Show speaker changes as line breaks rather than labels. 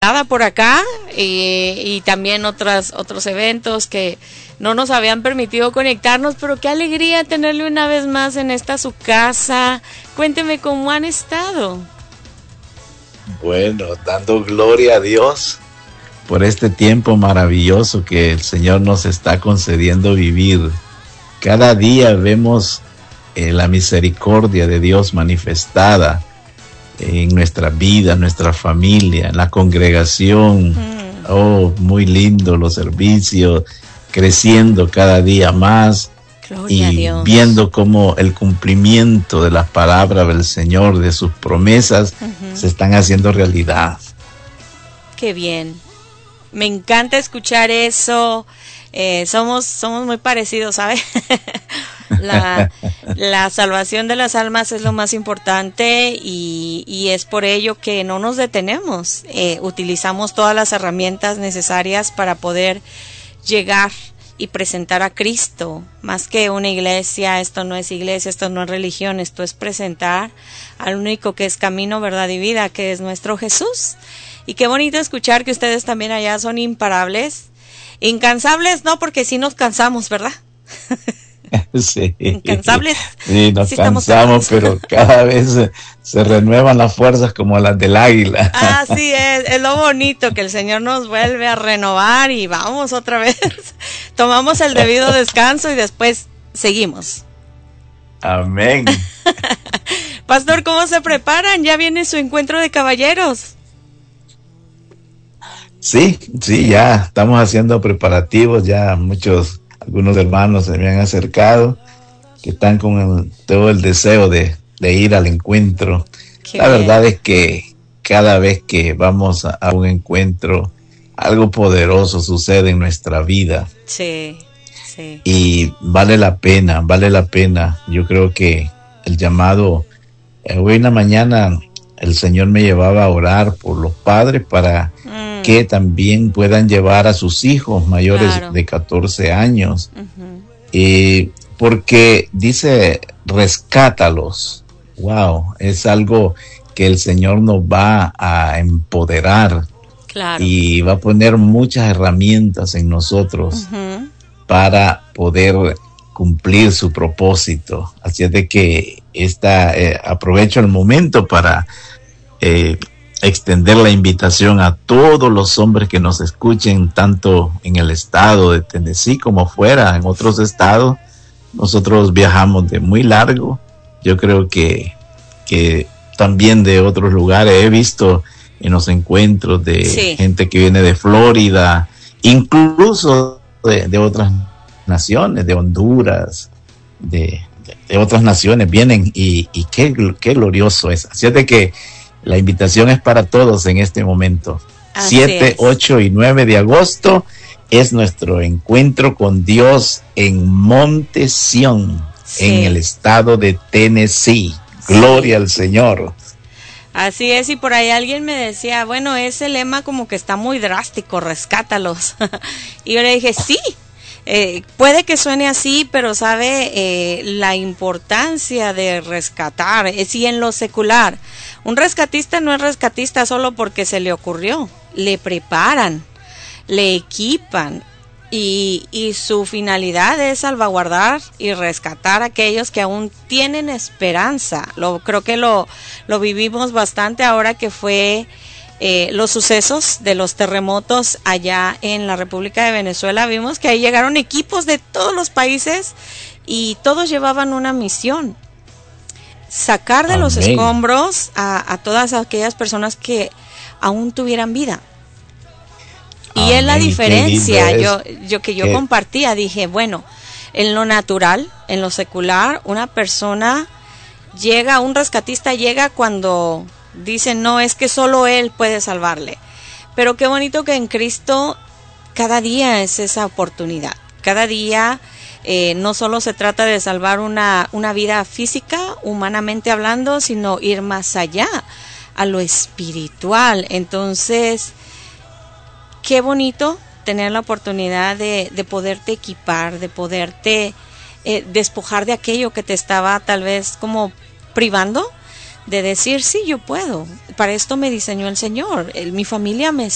por acá y también otros eventos que no nos habían permitido conectarnos, pero qué alegría tenerle una vez más en esta su casa. Cuénteme cómo han estado.
Bueno, dando gloria a Dios por este tiempo maravilloso que el Señor nos está concediendo vivir. Cada día vemos la misericordia de Dios manifestada en nuestra vida, en nuestra familia, en la congregación. Oh, muy lindo los servicios, creciendo cada día más.
Gloria a
y
Dios.
Viendo cómo el cumplimiento de las palabras del Señor, de sus promesas, se están haciendo realidad.
Qué bien. Me encanta escuchar eso. Somos muy parecidos, ¿sabes? La salvación de las almas es lo más importante y es por ello que no nos detenemos. Utilizamos todas las herramientas necesarias para poder llegar y presentar a Cristo. Más que una iglesia, esto no es iglesia, esto no es religión, esto es presentar al único que es camino, verdad y vida, que es nuestro Jesús. Y qué bonito escuchar que ustedes también allá son imparables. Incansables no, porque sí nos cansamos, ¿verdad?
Sí.
Incansables.
Sí, nos
sí
cansamos, pero cada vez se renuevan las fuerzas como las del águila.
Así es lo bonito, que el Señor nos vuelve a renovar y vamos otra vez. Tomamos el debido descanso y después seguimos.
Amén.
Pastor, ¿cómo se preparan? Ya viene su encuentro de caballeros.
Sí, ya estamos haciendo preparativos, ya algunos hermanos se me han acercado, que están con todo el deseo de ir al encuentro. La verdad es que cada vez que vamos a un encuentro, algo poderoso sucede en nuestra vida.
Sí.
Y vale la pena. Yo creo que el llamado, hoy en la mañana el Señor me llevaba a orar por los padres para que también puedan llevar a sus hijos mayores de 14 años. Porque dice, rescátalos. Wow, es algo que el Señor nos va a empoderar.
Claro.
Y va a poner muchas herramientas en nosotros para poder cumplir su propósito. Así es de que aprovecho el momento para extender la invitación a todos los hombres que nos escuchen, tanto en el estado de Tennessee como fuera, en otros estados. Nosotros viajamos de muy largo. Yo creo que también de otros lugares he visto en los encuentros de gente que viene de Florida, incluso de otras naciones, de Honduras, de otras naciones vienen y qué glorioso es. Así es de que la invitación es para todos en este momento.
Así
7,
es.
8 y 9 de agosto es nuestro encuentro con Dios en Monte Sión, en el estado de Tennessee. Gloria al Señor.
Así es, y por ahí alguien me decía, bueno, ese lema como que está muy drástico, rescátalos. Y yo le dije, sí, puede que suene así, pero sabe la importancia de rescatar. Sí, en lo secular, un rescatista no es rescatista solo porque se le ocurrió, le preparan, le equipan. Y su finalidad es salvaguardar y rescatar a aquellos que aún tienen esperanza. Creo que lo vivimos bastante ahora que fue los sucesos de los terremotos allá en la República de Venezuela. Vimos que ahí llegaron equipos de todos los países y todos llevaban una misión: sacar de los escombros a todas aquellas personas que aún tuvieran vida. Y es la diferencia, yo compartía, dije, bueno, en lo natural, en lo secular, una persona llega, un rescatista llega cuando dicen, no, es que solo él puede salvarle. Pero qué bonito que en Cristo cada día es esa oportunidad. Cada día no solo se trata de salvar una vida física, humanamente hablando, sino ir más allá, a lo espiritual. Entonces, qué bonito tener la oportunidad de poderte equipar, de poderte despojar de aquello que te estaba tal vez como privando, de decir, sí, yo puedo, para esto me diseñó el Señor, mi familia me